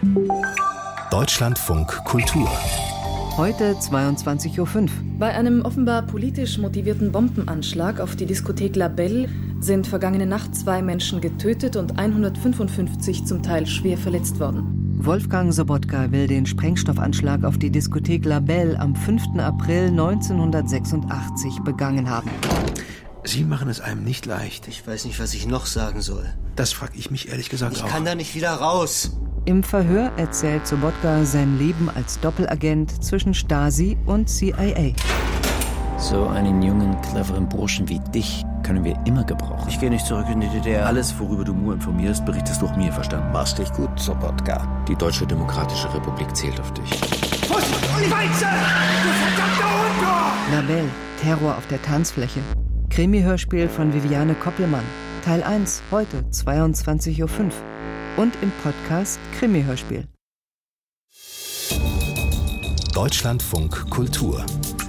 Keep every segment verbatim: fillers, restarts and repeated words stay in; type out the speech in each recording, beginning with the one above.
Deutschlandfunk Kultur. Heute zweiundzwanzig Uhr fünf. Bei einem offenbar politisch motivierten Bombenanschlag auf die Diskothek La Belle sind vergangene Nacht zwei Menschen getötet und hundertfünfundfünfzig zum Teil schwer verletzt worden. Wolfgang Sobotka will den Sprengstoffanschlag auf die Diskothek La Belle am fünften April neunzehnhundertsechsundachtzig begangen haben. Sie machen es einem nicht leicht. Ich weiß nicht, was ich noch sagen soll. Das frage ich mich ehrlich gesagt ich auch. Ich kann da nicht wieder raus. Im Verhör erzählt Sobotka sein Leben als Doppelagent zwischen Stasi und C I A. So einen jungen, cleveren Burschen wie dich können wir immer gebrauchen. Ich gehe nicht zurück in die D D R. Alles, worüber du nur informierst, berichtest du auch mir, verstanden? Machst dich gut, Sobotka. Die Deutsche Demokratische Republik zählt auf dich. Fuß und Weize! Du verdammter Untor! La Belle, Terror auf der Tanzfläche. Krimi-Hörspiel von Viviane Koppelmann. Teil eins, heute zweiundzwanzig Uhr fünf. Und im Podcast Krimi-Hörspiel. Deutschlandfunk Kultur.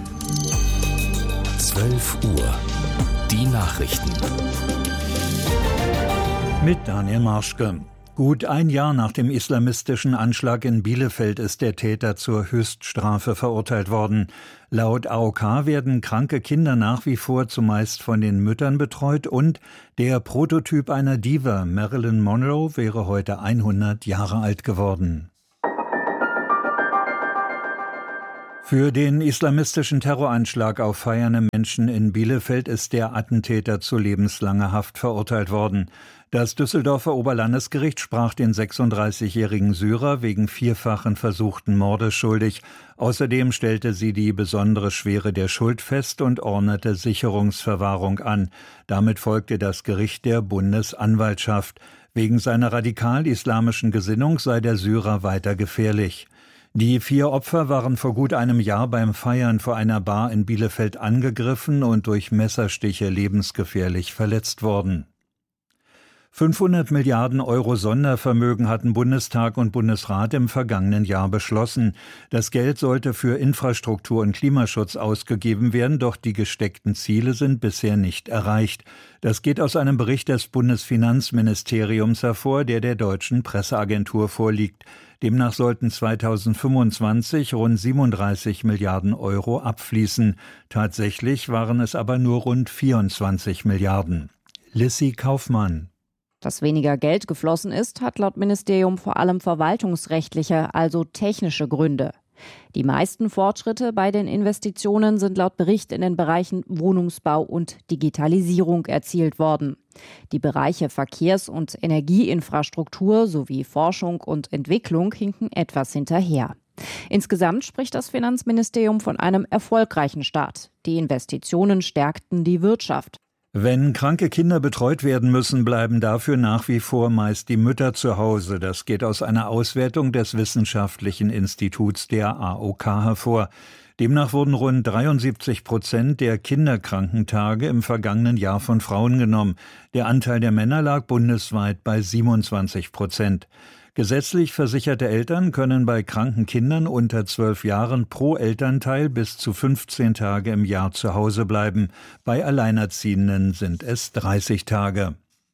zwölf Uhr. Die Nachrichten. Mit Daniel Marschke. Gut ein Jahr nach dem islamistischen Anschlag in Bielefeld ist der Täter zur Höchststrafe verurteilt worden. Laut A O K werden kranke Kinder nach wie vor zumeist von den Müttern betreut und der Prototyp einer Diva, Marilyn Monroe, wäre heute hundert Jahre alt geworden. Für den islamistischen Terroranschlag auf feiernde Menschen in Bielefeld ist der Attentäter zu lebenslanger Haft verurteilt worden. Das Düsseldorfer Oberlandesgericht sprach den sechsunddreißigjährigen Syrer wegen vierfachen versuchten Mordes schuldig. Außerdem stellte sie die besondere Schwere der Schuld fest und ordnete Sicherungsverwahrung an. Damit folgte das Gericht der Bundesanwaltschaft. Wegen seiner radikal-islamischen Gesinnung sei der Syrer weiter gefährlich. Die vier Opfer waren vor gut einem Jahr beim Feiern vor einer Bar in Bielefeld angegriffen und durch Messerstiche lebensgefährlich verletzt worden. fünfhundert Milliarden Euro Sondervermögen hatten Bundestag und Bundesrat im vergangenen Jahr beschlossen. Das Geld sollte für Infrastruktur und Klimaschutz ausgegeben werden, doch die gesteckten Ziele sind bisher nicht erreicht. Das geht aus einem Bericht des Bundesfinanzministeriums hervor, der der Deutschen Presseagentur vorliegt. Demnach sollten zweitausendfünfundzwanzig rund siebenunddreißig Milliarden Euro abfließen. Tatsächlich waren es aber nur rund vierundzwanzig Milliarden. Lissy Kaufmann. Dass weniger Geld geflossen ist, hat laut Ministerium vor allem verwaltungsrechtliche, also technische Gründe. Die meisten Fortschritte bei den Investitionen sind laut Bericht in den Bereichen Wohnungsbau und Digitalisierung erzielt worden. Die Bereiche Verkehrs- und Energieinfrastruktur sowie Forschung und Entwicklung hinken etwas hinterher. Insgesamt spricht das Finanzministerium von einem erfolgreichen Start. Die Investitionen stärkten die Wirtschaft. Wenn kranke Kinder betreut werden müssen, bleiben dafür nach wie vor meist die Mütter zu Hause. Das geht aus einer Auswertung des Wissenschaftlichen Instituts der A O K hervor. Demnach wurden rund dreiundsiebzig Prozent der Kinderkrankentage im vergangenen Jahr von Frauen genommen. Der Anteil der Männer lag bundesweit bei siebenundzwanzig Prozent. Gesetzlich versicherte Eltern können bei kranken Kindern unter zwölf Jahren pro Elternteil bis zu fünfzehn Tage im Jahr zu Hause bleiben. Bei Alleinerziehenden sind es dreißig Tage.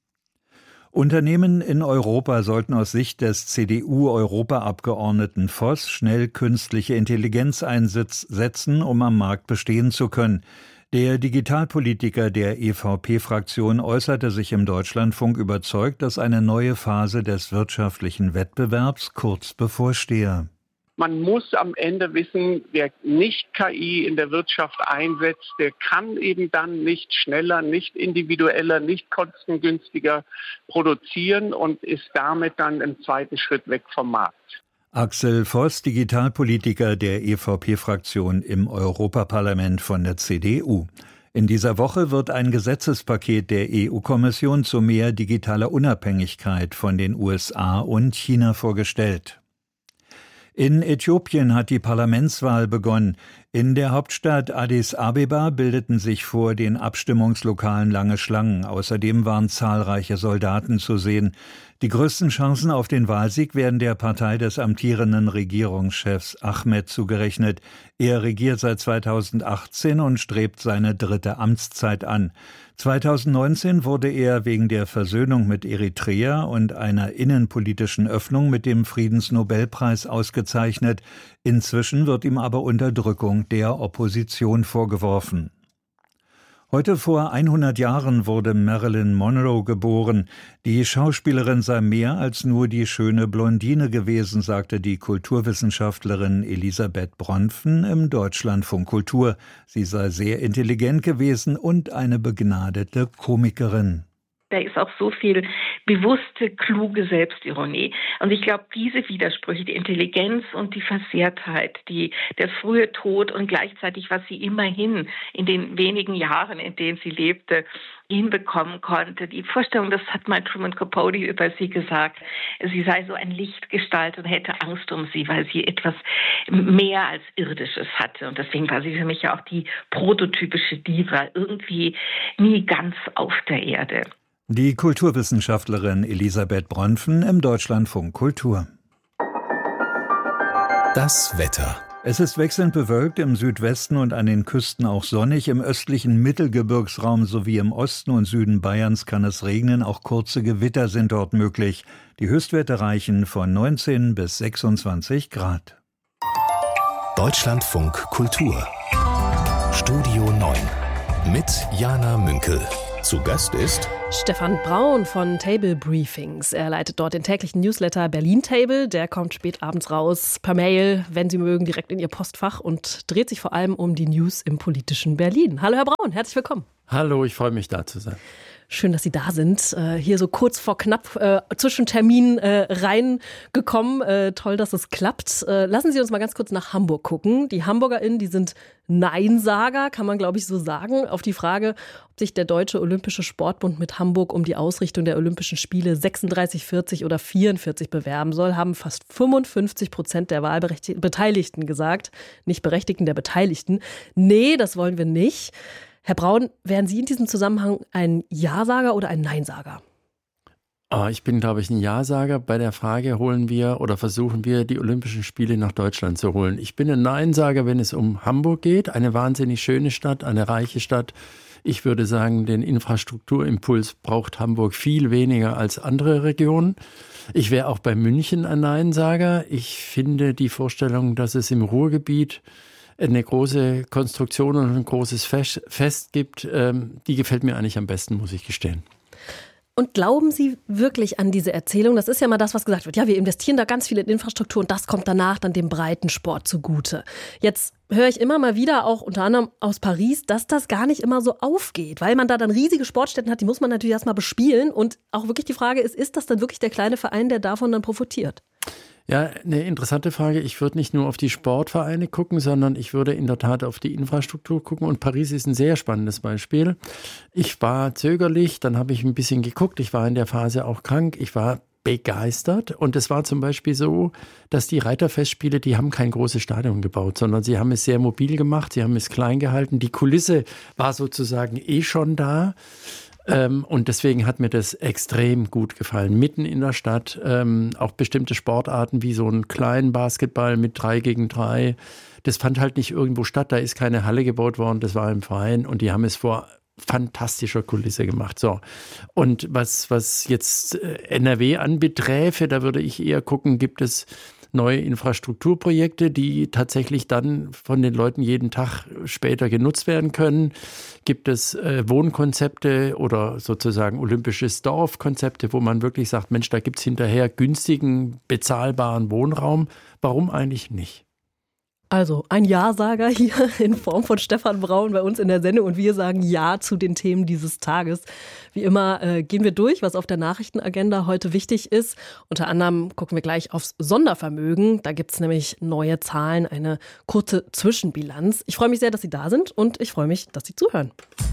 Unternehmen in Europa sollten aus Sicht des C D U-Europaabgeordneten Voss schnell künstliche Intelligenz einsetzen, um am Markt bestehen zu können. Der Digitalpolitiker der E V P-Fraktion äußerte sich im Deutschlandfunk überzeugt, dass eine neue Phase des wirtschaftlichen Wettbewerbs kurz bevorstehe. Man muss am Ende wissen, wer nicht K I in der Wirtschaft einsetzt, der kann eben dann nicht schneller, nicht individueller, nicht kostengünstiger produzieren und ist damit dann im zweiten Schritt weg vom Markt. Axel Voss, Digitalpolitiker der E V P-Fraktion im Europaparlament von der C D U. In dieser Woche wird ein Gesetzespaket der E U-Kommission zu mehr digitaler Unabhängigkeit von den U S A und China vorgestellt. In Äthiopien hat die Parlamentswahl begonnen. In der Hauptstadt Addis Abeba bildeten sich vor den Abstimmungslokalen lange Schlangen. Außerdem waren zahlreiche Soldaten zu sehen. Die größten Chancen auf den Wahlsieg werden der Partei des amtierenden Regierungschefs Ahmed zugerechnet. Er regiert seit zweitausendachtzehn und strebt seine dritte Amtszeit an. zweitausendneunzehn wurde er wegen der Versöhnung mit Eritrea und einer innenpolitischen Öffnung mit dem Friedensnobelpreis ausgezeichnet. Inzwischen wird ihm aber Unterdrückung der Opposition vorgeworfen. Heute vor hundert Jahren wurde Marilyn Monroe geboren. Die Schauspielerin sei mehr als nur die schöne Blondine gewesen, sagte die Kulturwissenschaftlerin Elisabeth Bronfen im Deutschlandfunk Kultur. Sie sei sehr intelligent gewesen und eine begnadete Komikerin. Da ist auch so viel bewusste, kluge Selbstironie. Und ich glaube, diese Widersprüche, die Intelligenz und die Versehrtheit, die, der frühe Tod und gleichzeitig, was sie immerhin in den wenigen Jahren, in denen sie lebte, hinbekommen konnte. Die Vorstellung, das hat mal Truman Capote über sie gesagt, sie sei so ein Lichtgestalt und hätte Angst um sie, weil sie etwas mehr als Irdisches hatte. Und deswegen war sie für mich ja auch die prototypische Diva, irgendwie nie ganz auf der Erde. Die Kulturwissenschaftlerin Elisabeth Bronfen im Deutschlandfunk Kultur. Das Wetter. Es ist wechselnd bewölkt, im Südwesten und an den Küsten auch sonnig. Im östlichen Mittelgebirgsraum sowie im Osten und Süden Bayerns kann es regnen. Auch kurze Gewitter sind dort möglich. Die Höchstwerte reichen von neunzehn bis sechsundzwanzig Grad. Deutschlandfunk Kultur. Studio neun mit Jana Münkel. Zu Gast ist Stefan Braun von Table Briefings. Er leitet dort den täglichen Newsletter Berlin Table. Der kommt spät abends raus, per Mail, wenn Sie mögen, direkt in Ihr Postfach und dreht sich vor allem um die News im politischen Berlin. Hallo Herr Braun, herzlich willkommen. Hallo, ich freue mich, da zu sein. Schön, dass Sie da sind. Äh, hier so kurz vor knapp äh, zwischen Terminen äh, reingekommen. Äh, toll, dass es klappt. Äh, lassen Sie uns mal ganz kurz nach Hamburg gucken. Die HamburgerInnen, die sind Neinsager, kann man glaube ich so sagen, auf die Frage, ob sich der Deutsche Olympische Sportbund mit Hamburg um die Ausrichtung der Olympischen Spiele sechsunddreißig, vierzig oder vierundvierzig bewerben soll, haben fast fünfundfünfzig Prozent der Wahlberechtigten gesagt, nicht Berechtigten, der Beteiligten. Nee, das wollen wir nicht. Herr Braun, wären Sie in diesem Zusammenhang ein Ja-Sager oder ein Nein-Sager? Oh, ich bin, glaube ich, ein Ja-Sager. Bei der Frage, holen wir oder versuchen wir, die Olympischen Spiele nach Deutschland zu holen. Ich bin ein Nein-Sager, wenn es um Hamburg geht. Eine wahnsinnig schöne Stadt, eine reiche Stadt. Ich würde sagen, den Infrastrukturimpuls braucht Hamburg viel weniger als andere Regionen. Ich wäre auch bei München ein Nein-Sager. Ich finde die Vorstellung, dass es im Ruhrgebiet eine große Konstruktion und ein großes Fest gibt, die gefällt mir eigentlich am besten, muss ich gestehen. Und glauben Sie wirklich an diese Erzählung? Das ist ja mal das, was gesagt wird. Ja, wir investieren da ganz viel in Infrastruktur und das kommt danach dann dem Breitensport zugute. Jetzt höre ich immer mal wieder, auch unter anderem aus Paris, dass das gar nicht immer so aufgeht, weil man da dann riesige Sportstätten hat, die muss man natürlich erstmal bespielen. Und auch wirklich die Frage ist, ist das dann wirklich der kleine Verein, der davon dann profitiert? Ja, eine interessante Frage. Ich würde nicht nur auf die Sportvereine gucken, sondern ich würde in der Tat auf die Infrastruktur gucken. Und Paris ist ein sehr spannendes Beispiel. Ich war zögerlich, dann habe ich ein bisschen geguckt. Ich war in der Phase auch krank. Ich war begeistert. Und es war zum Beispiel so, dass die Reiterfestspiele, die haben kein großes Stadion gebaut, sondern sie haben es sehr mobil gemacht. Sie haben es klein gehalten. Die Kulisse war sozusagen eh schon da. Ähm, und deswegen hat mir das extrem gut gefallen. Mitten in der Stadt, ähm, auch bestimmte Sportarten wie so einen kleinen Basketball mit drei gegen drei. Das fand halt nicht irgendwo statt. Da ist keine Halle gebaut worden. Das war im Verein und die haben es vor fantastischer Kulisse gemacht. So. Und was, was jetzt N R W anbeträfe, da würde ich eher gucken, gibt es neue Infrastrukturprojekte, die tatsächlich dann von den Leuten jeden Tag später genutzt werden können. Gibt es äh, Wohnkonzepte oder sozusagen olympisches Dorfkonzepte, wo man wirklich sagt, Mensch, da gibt es hinterher günstigen, bezahlbaren Wohnraum. Warum eigentlich nicht? Also ein Ja-Sager hier in Form von Stefan Braun bei uns in der Sendung und wir sagen Ja zu den Themen dieses Tages. Wie immer äh, gehen wir durch, was auf der Nachrichtenagenda heute wichtig ist. Unter anderem gucken wir gleich aufs Sondervermögen. Da gibt es nämlich neue Zahlen, eine kurze Zwischenbilanz. Ich freue mich sehr, dass Sie da sind und ich freue mich, dass Sie zuhören.